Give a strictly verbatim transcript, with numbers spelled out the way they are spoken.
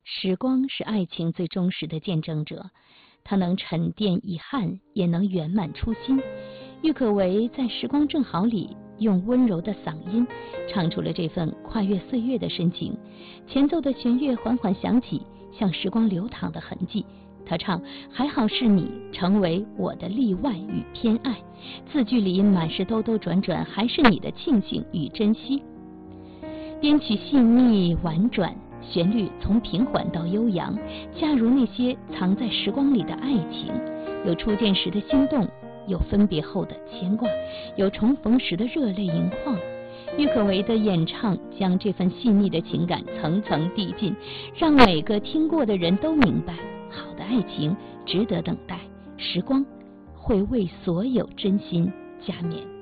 时光是爱情最忠实的见证者，它能沉淀遗憾，也能圆满初心。郁可唯在《时光正好》里用温柔的嗓音唱出了这份跨越岁月的深情，前奏的弦乐缓缓响起，像时光流淌的痕迹。他唱还好是你成为我的例外与偏爱，字句里满是兜兜转转，还是你的庆幸与珍惜。编曲细腻婉转，旋律从平缓到悠扬，恰如那些藏在时光里的爱情，有初见时的心动，有分别后的牵挂，有重逢时的热泪盈眶。郁可唯的演唱将这份细腻的情感层层递进，让每个听过的人都明白，好的爱情值得等待，时光会为所有真心加冕。